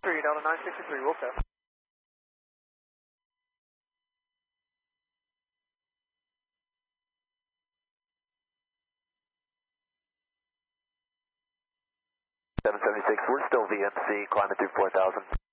963, Delta 963, Wilco. We're still VMC, climbing through 4,000.